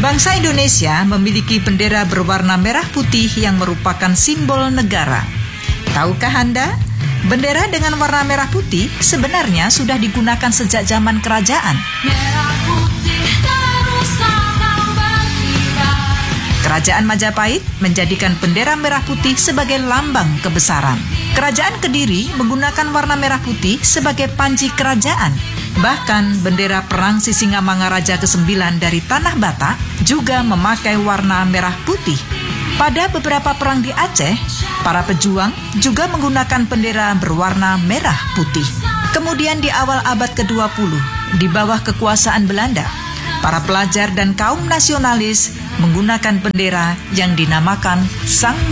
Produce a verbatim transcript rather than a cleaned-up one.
Bangsa Indonesia memiliki bendera berwarna merah putih yang merupakan simbol negara. Tahukah Anda, bendera dengan warna merah putih sebenarnya sudah digunakan sejak zaman kerajaan. Merah putih terus akan berkibar. Kerajaan Majapahit menjadikan bendera merah putih sebagai lambang kebesaran. Kerajaan Kediri menggunakan warna merah putih sebagai panji kerajaan. Bahkan bendera perang Sisingamangaraja kesembilan dari Tanah Batak juga memakai warna merah putih. Pada beberapa perang di Aceh, para pejuang juga menggunakan bendera berwarna merah putih. Kemudian di awal abad kedua puluh, di bawah kekuasaan Belanda, para pelajar dan kaum nasionalis menggunakan bendera yang dinamakan Sang